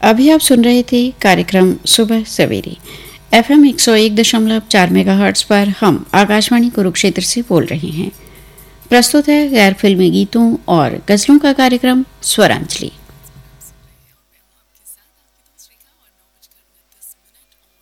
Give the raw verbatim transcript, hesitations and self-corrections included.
अभी आप सुन रहे थे कार्यक्रम सुबह सवेरे एफएम एक सौ एक दशमलव चार मेगाहर्ट्ज पर हम आकाशवाणी कुरुक्षेत्र से बोल रहे हैं। प्रस्तुत है गैर फिल्मी गीतों और गजलों का कार्यक्रम स्वरांजलि।